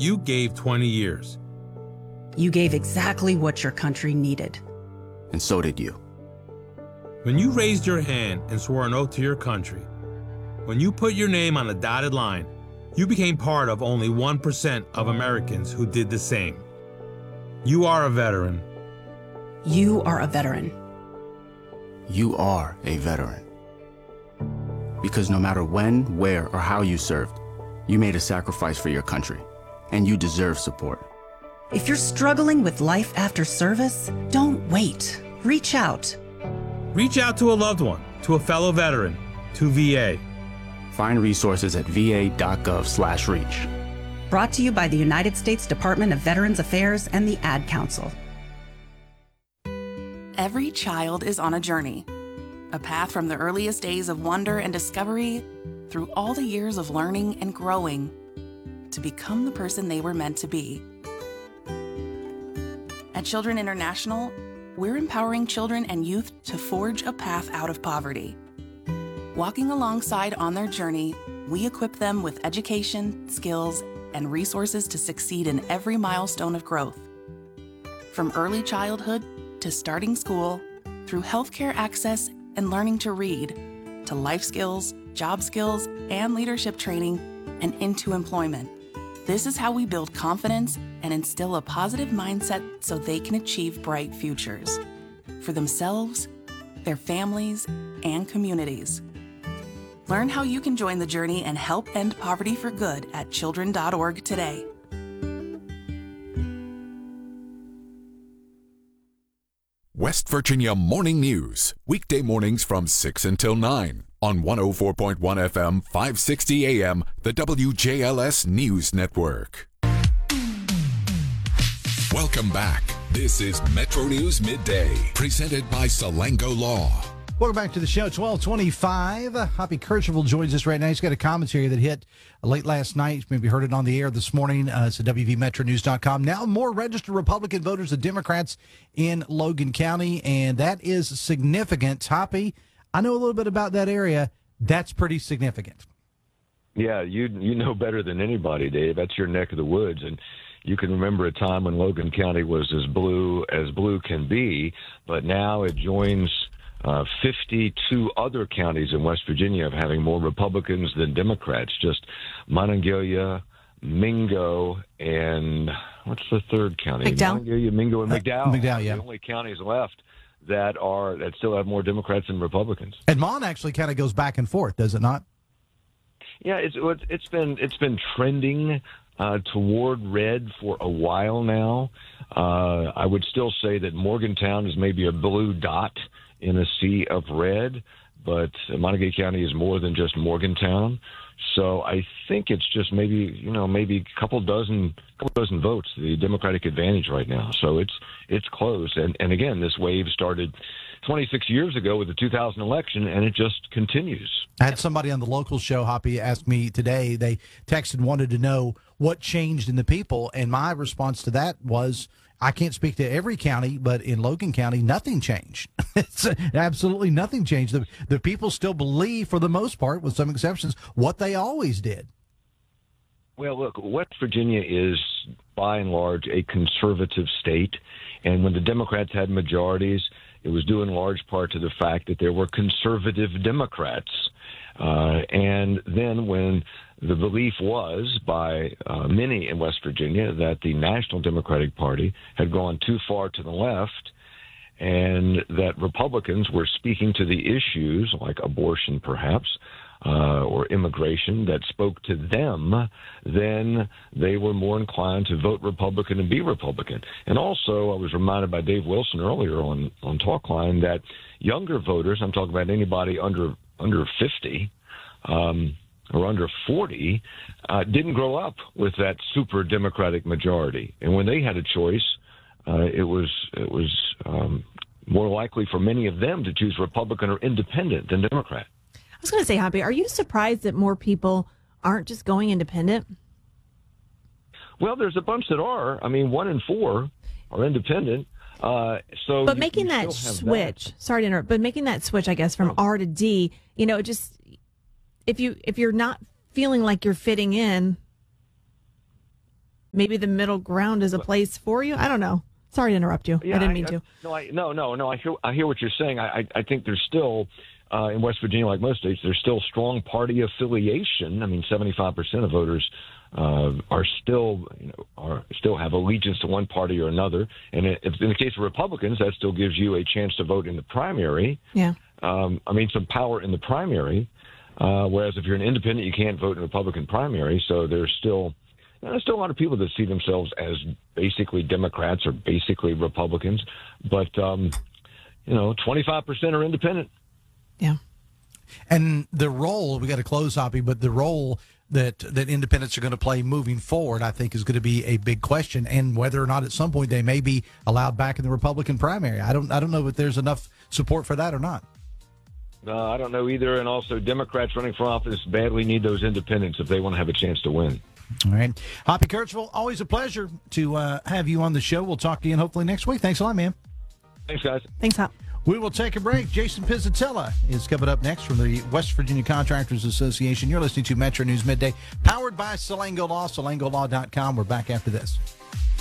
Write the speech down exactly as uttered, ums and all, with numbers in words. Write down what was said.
You gave twenty years. You gave exactly what your country needed. And so did you. When you raised your hand and swore an oath to your country, when you put your name on a dotted line, you became part of only one percent of Americans who did the same. You are a veteran. You are a veteran. You are a veteran. Because no matter when, where, or how you served, you made a sacrifice for your country, and you deserve support. If you're struggling with life after service, don't wait. Reach out. Reach out to a loved one, to a fellow veteran, to V A. Find resources at va.gov slash reach. Brought to you by the United States Department of Veterans Affairs and the Ad Council. Every child is on a journey, a path from the earliest days of wonder and discovery through all the years of learning and growing to become the person they were meant to be. At Children International, we're empowering children and youth to forge a path out of poverty. Walking alongside on their journey, we equip them with education, skills, and resources to succeed in every milestone of growth. From early childhood to starting school, through healthcare access and learning to read, to life skills, job skills, and leadership training, and into employment. This is how we build confidence and instill a positive mindset so they can achieve bright futures for themselves, their families, and communities. Learn how you can join the journey and help end poverty for good at children dot org today. West Virginia Morning News, weekday mornings from six until nine on one oh four point one F M, five sixty A M, the W J L S News Network. Welcome back. This is Metro News Midday, presented by Salango Law. Welcome back to the show. twelve twenty-five. Hoppy Kercheval joins us right now. He's got a commentary that hit late last night. Maybe heard it on the air this morning. Uh, it's at W V Metro News dot com. Now more registered Republican voters than Democrats in Logan County, and that is significant. Hoppy, I know a little bit about that area. That's pretty significant. Yeah, you you know better than anybody, Dave. That's your neck of the woods, and you can remember a time when Logan County was as blue as blue can be, but now it joins Uh, fifty-two other counties in West Virginia of having more Republicans than Democrats. Just Monongalia, Mingo, and what's the third county? McDowell. Monongalia, Mingo, and McDowell. Uh, McDowell, yeah. The only counties left that are that still have more Democrats than Republicans. And Mon actually kind of goes back and forth, does it not? Yeah, it's it's been it's been trending uh, toward red for a while now. Uh, I would still say that Morgantown is maybe a blue dot in a sea of red, but Montague County is more than just Morgantown. So I think it's just maybe, you know, maybe a couple dozen, couple dozen votes, the Democratic advantage right now. So it's it's close. And, and again, this wave started twenty-six years ago with the two thousand election, and it just continues. I had somebody on the local show, Hoppy, ask me today, they texted and wanted to know what changed in the people, and my response to that was, I can't speak to every county, but in Logan County, nothing changed. It's absolutely nothing changed. The, the people still believe, for the most part, with some exceptions, what they always did. Well, look, West Virginia is, by and large, a conservative state. And when the Democrats had majorities, it was due in large part to the fact that there were conservative Democrats. Uh, and then when the belief was by uh, many in West Virginia that the National Democratic Party had gone too far to the left and that Republicans were speaking to the issues like abortion, perhaps, uh, or immigration that spoke to them, then they were more inclined to vote Republican and be Republican. And also, I was reminded by Dave Wilson earlier on, on Talkline that younger voters, I'm talking about anybody under under fifty, um, or under forty, uh, didn't grow up with that super Democratic majority. And when they had a choice, uh, it was it was um, more likely for many of them to choose Republican or Independent than Democrat. I was going to say, Hoppy, are you surprised that more people aren't just going Independent? Well, there's a bunch that are. I mean, one in four are Independent. Uh, so, but you, making you that still have switch, that. sorry to interrupt, but making that switch, I guess, from Oh. R to D, you know, just if you if you're not feeling like you're fitting in, maybe the middle ground is a place for you. I don't know. Sorry to interrupt you. Yeah, I didn't mean I, to. I, no, I, no, no, no. I hear, I hear what you're saying. I, I, I think there's still, uh, in West Virginia, like most states, there's still strong party affiliation. I mean, seventy-five percent of voters uh, are still, you know, are still have allegiance to one party or another. And if, in the case of Republicans, that still gives you a chance to vote in the primary. Yeah. Um, I mean, some power in the primary. Uh, whereas if you're an independent, you can't vote in a Republican primary. So there's still. There's still a lot of people that see themselves as basically Democrats or basically Republicans, but, um, you know, twenty-five percent are independent. Yeah. And the role, we got to close, Hoppy, but the role that, that independents are going to play moving forward, I think, is going to be a big question, and whether or not at some point they may be allowed back in the Republican primary. I don't, I don't know if there's enough support for that or not. Uh, I don't know either, and also Democrats running for office badly need those independents if they want to have a chance to win. All right. Hoppy Kercheval, always a pleasure to uh, have you on the show. We'll talk to you hopefully next week. Thanks a lot, man. Thanks, guys. Thanks, Hop. We will take a break. Jason Pizzatella is coming up next from the West Virginia Contractors Association. You're listening to Metro News Midday, powered by Salango Law, salango law dot com. We're back after this.